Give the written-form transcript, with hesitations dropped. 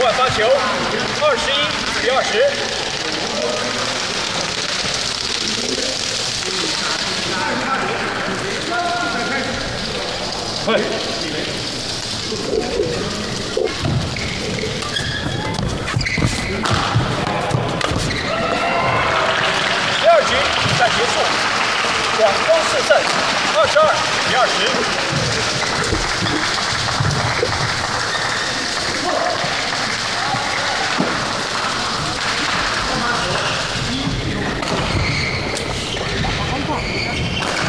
换发球，21比20。快！第2局比赛结束，广东4胜，22比20。